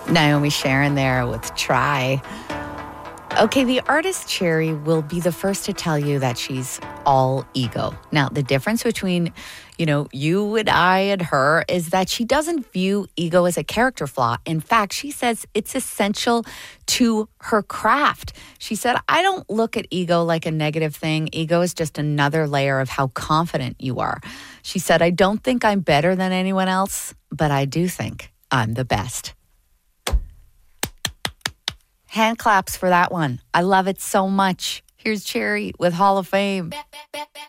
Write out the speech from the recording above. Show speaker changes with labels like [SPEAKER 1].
[SPEAKER 1] Naomi Sharon there with Try. Okay, the artist Cherry will be the first to tell you that she's all ego. Now, the difference between, you and I and her is that she doesn't view ego as a character flaw. In fact, she says it's essential to her craft. She said, I don't look at ego like a negative thing. Ego is just another layer of how confident you are. She said, I don't think I'm better than anyone else, but I do think I'm the best. Hand claps for that one. I love it so much. Here's Cherry with Hall of Fame.